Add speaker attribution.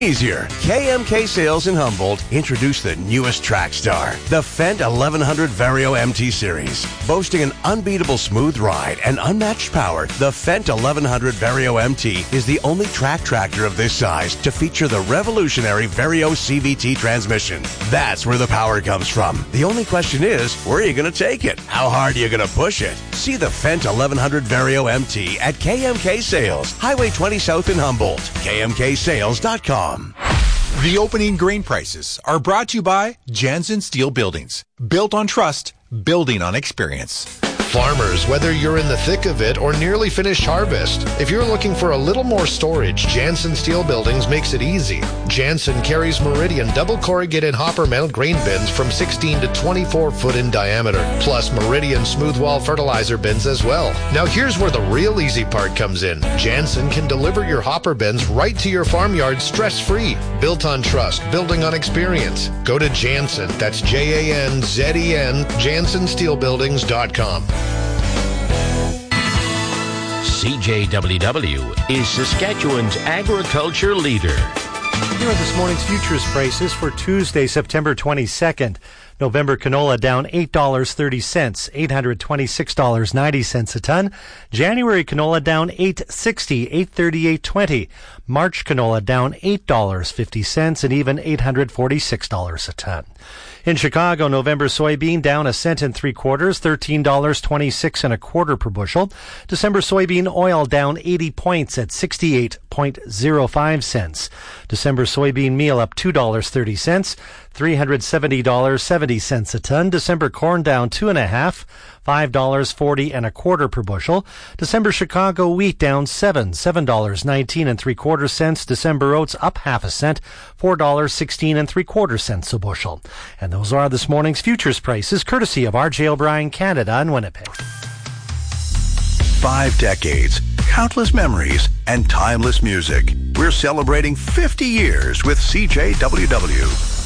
Speaker 1: easier. KMK Sales in Humboldt introduced the newest track star, the Fendt 1100 Vario MT Series. Boasting an unbeatable smooth ride and unmatched power, the Fendt 1100 Vario MT is the only track tractor of this size to feature the revolutionary Vario CVT transmission. That's where the power comes from. The only question is, where are you going to take it? How hard are you going to push it? See the Fendt 1100 Vario MT at KMK Sales, Highway 20 South in Humboldt, KMKSales.com.
Speaker 2: The opening grain prices are brought to you by Jansen Steel Buildings. Built on trust, building on experience.
Speaker 3: Farmers, whether you're in the thick of it or nearly finished harvest, if you're looking for a little more storage, Jansen Steel Buildings makes it easy. Jansen carries Meridian double corrugated hopper mount grain bins from 16 to 24 foot in diameter, plus Meridian smooth wall fertilizer bins as well. Now here's where the real easy part comes in. Jansen can deliver your hopper bins right to your farmyard stress-free. Built on trust, building on experience. Go to Jansen, that's Janzen, JansenSteelBuildings.com.
Speaker 4: CJWW is Saskatchewan's agriculture leader.
Speaker 5: Here are this morning's futures prices for Tuesday, September 22nd. November canola down $8.30, $826.90 a ton. January canola down $8.60, $838.20. March canola down $8.50 and even $846 a ton. In Chicago, November soybean down 1 cent and 3/4, $13.26 and a quarter per bushel. December soybean oil down 80 points at 68.05 cents. December soybean meal up $2.30, $370.70 a ton. December corn down 2.5, $5.40 and a quarter per bushel. December Chicago wheat down $7.19 3/4. December oats up 0.5 cent, $4.16 3/4 a bushel. And those are this morning's futures prices, courtesy of R.J. O'Brien Canada in Winnipeg.
Speaker 6: 5 decades, countless memories, and timeless music. We're celebrating 50 years with CJWW.